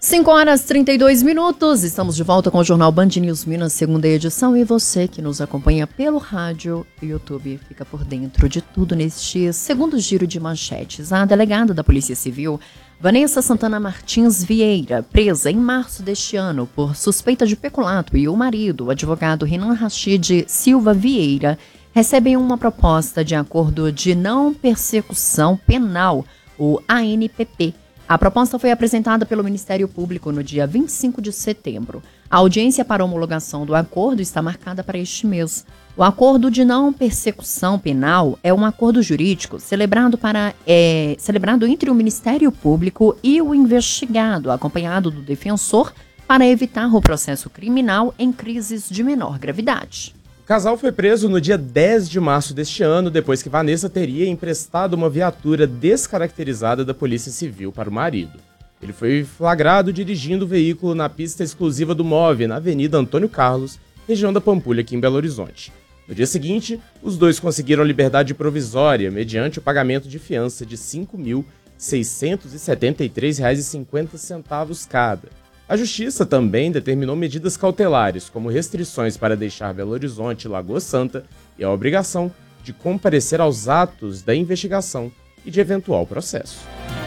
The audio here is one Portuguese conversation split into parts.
5h32, estamos de volta com o Jornal Band News Minas, segunda edição, e você que nos acompanha pelo rádio e YouTube fica por dentro de tudo neste segundo giro de manchetes. A delegada da Polícia Civil, Vanessa Santana Martins Vieira, presa em março deste ano por suspeita de peculato, e o marido, o advogado Renan Rachid Silva Vieira, recebem uma proposta de acordo de não persecução penal, o ANPP. A proposta foi apresentada pelo Ministério Público no dia 25 de setembro. A audiência para homologação do acordo está marcada para este mês. O acordo de não persecução penal é um acordo jurídico celebrado entre o Ministério Público e o investigado, acompanhado do defensor, para evitar o processo criminal em crises de menor gravidade. O casal foi preso no dia 10 de março deste ano, depois que Vanessa teria emprestado uma viatura descaracterizada da Polícia Civil para o marido. Ele foi flagrado dirigindo o veículo na pista exclusiva do MOVE, na Avenida Antônio Carlos, região da Pampulha, aqui em Belo Horizonte. No dia seguinte, os dois conseguiram liberdade provisória, mediante o pagamento de fiança de R$ 5.673,50 cada. A Justiça também determinou medidas cautelares, como restrições para deixar Belo Horizonte e Lagoa Santa e a obrigação de comparecer aos atos da investigação e de eventual processo.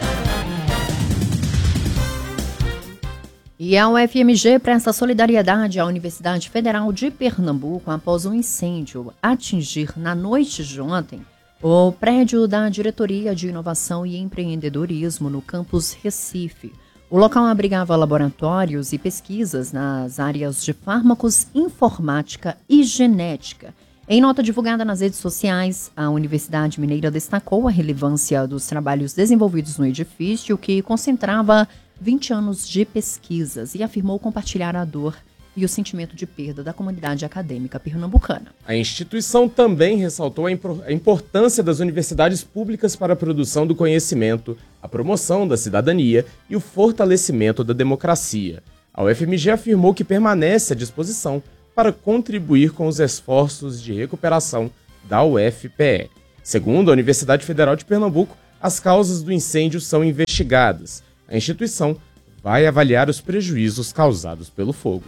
E a UFMG presta solidariedade à Universidade Federal de Pernambuco após um incêndio atingir na noite de ontem o prédio da Diretoria de Inovação e Empreendedorismo no campus Recife. O local abrigava laboratórios e pesquisas nas áreas de fármacos, informática e genética. Em nota divulgada nas redes sociais, a Universidade Mineira destacou a relevância dos trabalhos desenvolvidos no edifício, que concentrava 20 anos de pesquisas, e afirmou compartilhar a dor e o sentimento de perda da comunidade acadêmica pernambucana. A instituição também ressaltou a importância das universidades públicas para a produção do conhecimento, a promoção da cidadania e o fortalecimento da democracia. A UFMG afirmou que permanece à disposição para contribuir com os esforços de recuperação da UFPE. Segundo a Universidade Federal de Pernambuco, as causas do incêndio são investigadas. A instituição vai avaliar os prejuízos causados pelo fogo.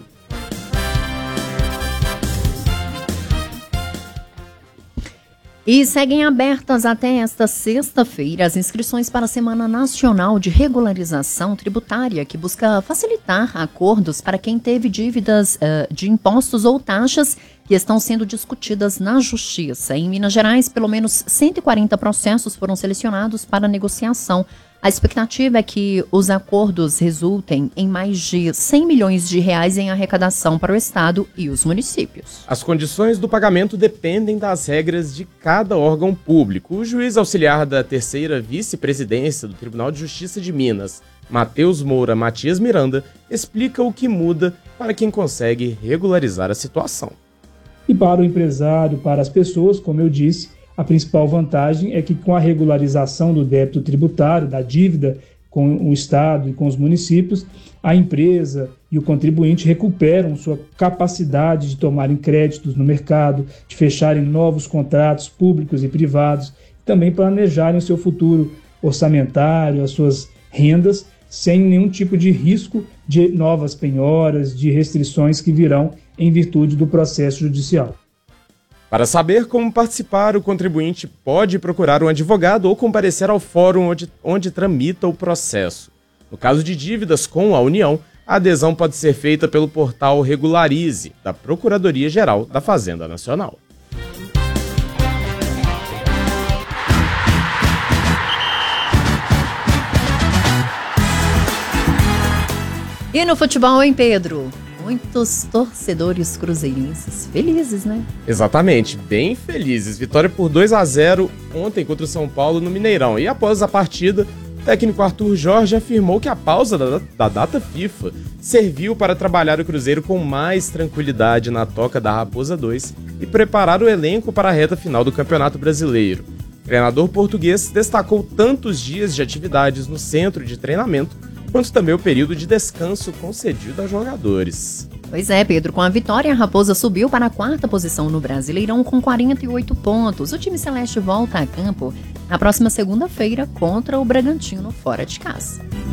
E seguem abertas até esta sexta-feira as inscrições para a Semana Nacional de Regularização Tributária, que busca facilitar acordos para quem teve dívidas de impostos ou taxas que estão sendo discutidas na Justiça. Em Minas Gerais, pelo menos 140 processos foram selecionados para negociação. A expectativa é que os acordos resultem em mais de 100 milhões de reais em arrecadação para o Estado e os municípios. As condições do pagamento dependem das regras de cada órgão público. O juiz auxiliar da terceira vice-presidência do Tribunal de Justiça de Minas, Matheus Moura Matias Miranda, explica o que muda para quem consegue regularizar a situação. E para o empresário, para as pessoas, como eu disse, a principal vantagem é que com a regularização do débito tributário, da dívida com o Estado e com os municípios, a empresa e o contribuinte recuperam sua capacidade de tomarem créditos no mercado, de fecharem novos contratos públicos e privados, também planejarem o seu futuro orçamentário, as suas rendas, sem nenhum tipo de risco de novas penhoras, de restrições que virão em virtude do processo judicial. Para saber como participar, o contribuinte pode procurar um advogado ou comparecer ao fórum onde tramita o processo. No caso de dívidas com a União, a adesão pode ser feita pelo portal Regularize, da Procuradoria-Geral da Fazenda Nacional. E no futebol, hein, Pedro? Muitos torcedores cruzeirenses felizes, né? Exatamente, bem felizes. Vitória por 2-0 ontem contra o São Paulo no Mineirão. E após a partida, o técnico Arthur Jorge afirmou que a pausa da data FIFA serviu para trabalhar o Cruzeiro com mais tranquilidade na toca da Raposa 2 e preparar o elenco para a reta final do Campeonato Brasileiro. O treinador português destacou tanto os dias de atividades no centro de treinamento, quanto também o período de descanso concedido aos jogadores. Pois é, Pedro, com a vitória, a Raposa subiu para a 4ª posição no Brasileirão com 48 pontos. O time celeste volta a campo na próxima segunda-feira contra o Bragantino fora de casa.